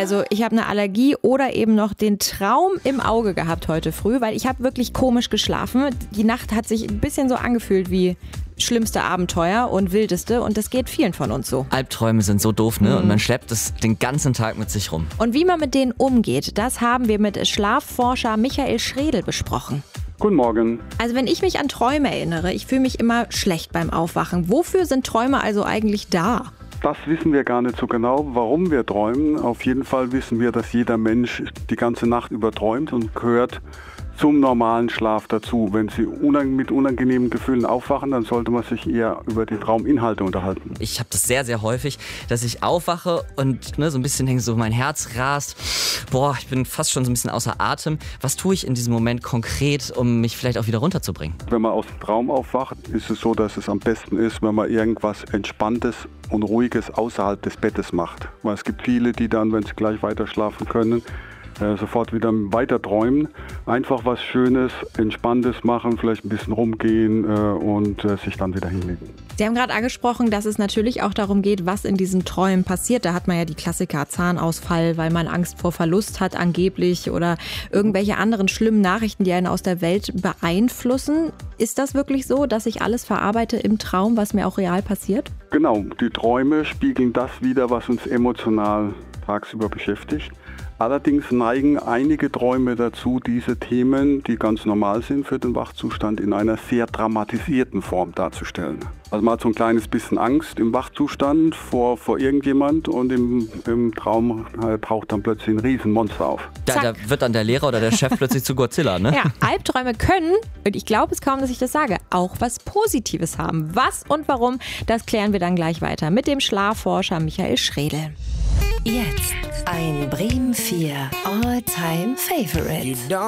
Also ich habe eine Allergie oder eben noch den Traum im Auge gehabt heute früh, weil ich habe wirklich komisch geschlafen. Die Nacht hat sich ein bisschen so angefühlt wie schlimmste Abenteuer und wildeste und das geht vielen von uns so. Albträume sind so doof, ne? Und man schleppt es den ganzen Tag mit sich rum. Und wie man mit denen umgeht, das haben wir mit Schlafforscher Michael Schredl besprochen. Guten Morgen. Also wenn ich mich an Träume erinnere, ich fühle mich immer schlecht beim Aufwachen. Wofür sind Träume also eigentlich da? Das wissen wir gar nicht so genau, warum wir träumen. Auf jeden Fall wissen wir, dass jeder Mensch die ganze Nacht über träumt und gehört zum normalen Schlaf dazu. Wenn Sie mit unangenehmen Gefühlen aufwachen, dann sollte man sich eher über die Trauminhalte unterhalten. Ich habe das sehr, sehr häufig, dass ich aufwache und so ein bisschen denke, so mein Herz rast. Boah, ich bin fast schon so ein bisschen außer Atem. Was tue ich in diesem Moment konkret, um mich vielleicht auch wieder runterzubringen? Wenn man aus dem Traum aufwacht, ist es so, dass es am besten ist, wenn man irgendwas Entspanntes und Ruhiges außerhalb des Bettes macht. Weil es gibt viele, die dann, wenn sie gleich weiter schlafen können, sofort wieder weiter träumen. Einfach was Schönes, Entspanntes machen, vielleicht ein bisschen rumgehen und sich dann wieder hinlegen. Sie haben gerade angesprochen, dass es natürlich auch darum geht, was in diesen Träumen passiert. Da hat man ja die Klassiker Zahnausfall, weil man Angst vor Verlust hat angeblich oder irgendwelche anderen schlimmen Nachrichten, die einen aus der Welt beeinflussen. Ist das wirklich so, dass ich alles verarbeite im Traum, was mir auch real passiert? Genau, die Träume spiegeln das wider, was uns emotional tagsüber beschäftigt. Allerdings neigen einige Träume dazu, diese Themen, die ganz normal sind für den Wachzustand, in einer sehr dramatisierten Form darzustellen. Also man hat so ein kleines bisschen Angst im Wachzustand vor irgendjemand und im Traum taucht dann plötzlich ein Riesenmonster auf. Da wird dann der Lehrer oder der Chef plötzlich zu Godzilla, ne? Ja, Albträume können, und ich glaube es kaum, dass ich das sage, auch was Positives haben. Was und warum, das klären wir dann gleich weiter mit dem Schlafforscher Michael Schredl. Jetzt ein Bremen 4 All-Time Favorite.